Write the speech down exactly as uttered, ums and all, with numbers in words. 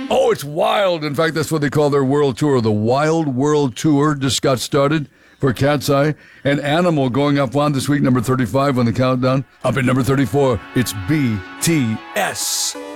Oh, it's wild. In fact, that's what they call their world tour. The Wild World Tour just got started for Cat's Eye. And Animal going up one this week, number thirty-five on the countdown. Up at number thirty-four, it's B T S.